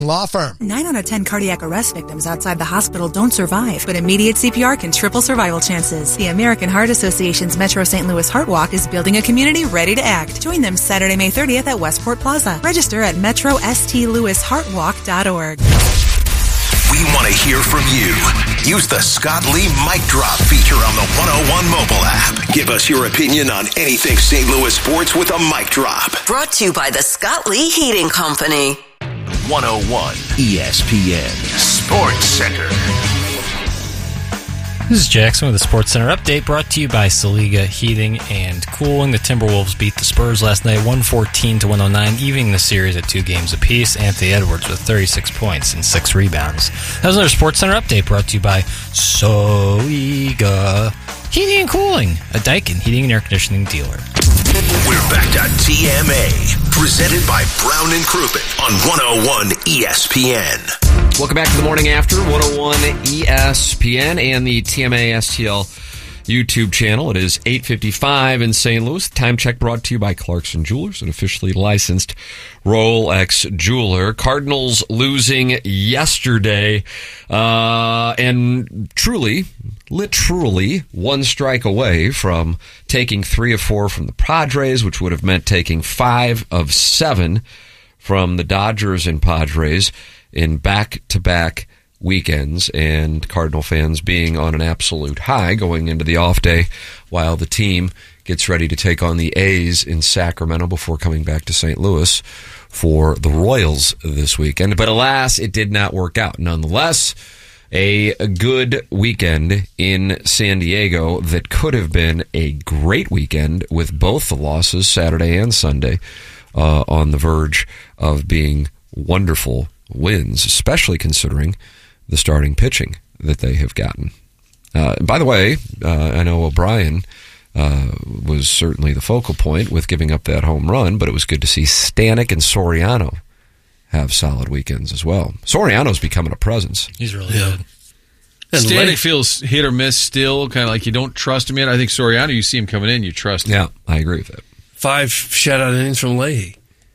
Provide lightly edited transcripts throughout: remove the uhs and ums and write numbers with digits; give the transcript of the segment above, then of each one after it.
Law Firm. 9 out of 10 cardiac arrest victims outside the hospital don't survive, but immediate CPR can triple survival chances. The American Heart Association's Metro St. Louis Heart Walk is building a community ready to act. Join them Saturday, May 30th at Westport Plaza. Register at metrostlouisheartwalk.org. We want to hear from you. Use the Scott Lee Mic Drop feature on the 101 mobile app. Give us your opinion on anything St. Louis sports with a mic drop. Brought to you by the Scott Lee Heating Company. 101 ESPN Sports Center. This is Jackson with the Sports Center update, brought to you by Saliga Heating and Cooling. The Timberwolves beat the Spurs last night 114-109, evening the series at 2 games apiece. Anthony Edwards with 36 points and 6 rebounds. That was another Sports Center update brought to you by Saliga Heating and Cooling, a Daikin heating and air conditioning dealer. We're back to TMA, presented by Brown and Crouppen on 101 ESPN. Welcome back to the morning after 101 ESPN and the TMA STL YouTube channel. It is 8:55 in St. Louis. Time check brought to you by Clarkson Jewelers, an officially licensed Rolex jeweler. Cardinals losing yesterday, and literally one strike away from taking 3 of 4 from the Padres, which would have meant taking 5 of 7 from the Dodgers and Padres in back-to-back weekends, and Cardinal fans being on an absolute high going into the off day while the team gets ready to take on the A's in Sacramento before coming back to St. Louis for the Royals this weekend. But alas, it did not work out. Nonetheless, a good weekend in San Diego that could have been a great weekend with both the losses, Saturday and Sunday, on the verge of being wonderful wins, especially considering the starting pitching that they have gotten. By the way, I know O'Brien was certainly the focal point with giving up that home run, but it was good to see Stanek and Soriano have solid weekends as well. Soriano's becoming a presence. He's really good. And Stanek feels hit or miss still, kind of like you don't trust him yet. I think Soriano, you see him coming in, you trust him. Yeah, I agree with that. 5 shutout innings from Leahy.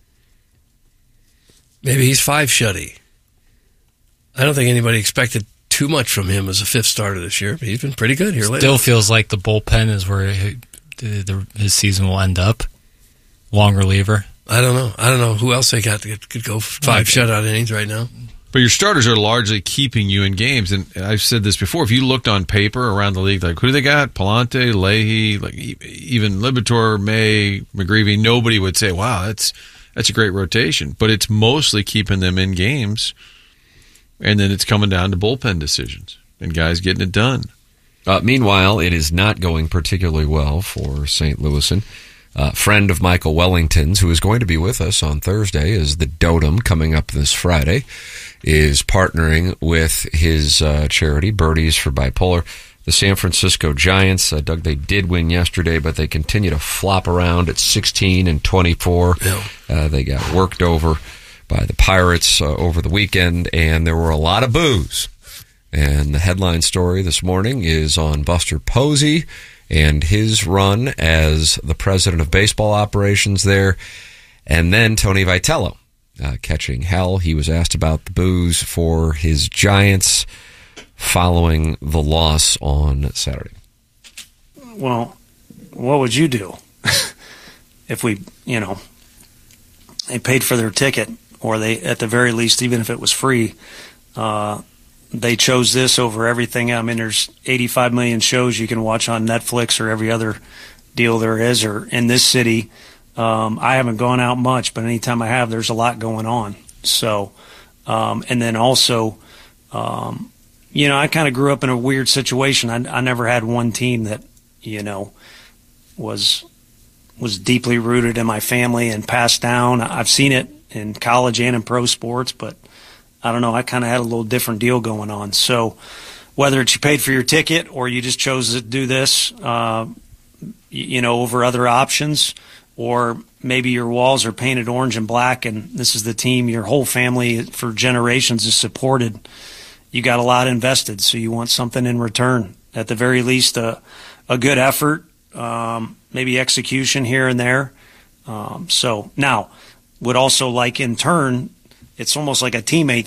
Maybe he's 5 shutty. I don't think anybody expected too much from him as a 5th starter this year, but he's been pretty good here lately. Still feels like the bullpen is where his season will end up. Long reliever. I don't know who else they got that could go 5 shutout innings right now. But your starters are largely keeping you in games, and I've said this before. If you looked on paper around the league, like who do they got? Palante, Leahy, like even Liberatore, May, McGreevy. Nobody would say, "Wow, that's a great rotation." But it's mostly keeping them in games, and then it's coming down to bullpen decisions and guys getting it done. Meanwhile, it is not going particularly well for St. Louisan. Friend of Michael Wellington's, who is going to be with us on Thursday, is the Dotem coming up this Friday, is partnering with his charity, Birdies for Bipolar. The San Francisco Giants, Doug, they did win yesterday, but they continue to flop around at 16-24. Yeah. They got worked over by the Pirates over the weekend, and there were a lot of boos. And the headline story this morning is on Buster Posey and his run as the president of baseball operations there, and then Tony Vitello catching hell. He was asked about the boos for his Giants following the loss on Saturday. Well, what would you do if they paid for their ticket, or they, at the very least, even if it was free, they chose this over everything? I mean, there's 85 million shows you can watch on Netflix or every other deal there is, or in this city. I haven't gone out much, but anytime I have, there's a lot going on. So, and then also, I kind of grew up in a weird situation. I never had one team that, was deeply rooted in my family and passed down. I've seen it in college and in pro sports, but I don't know. I kind of had a little different deal going on. So whether it's you paid for your ticket or you just chose to do this, over other options, or maybe your walls are painted orange and black and this is the team your whole family for generations has supported, you got a lot invested, so you want something in return. At the very least, a good effort, maybe execution here and there. So now would also like in turn it's almost like a teammate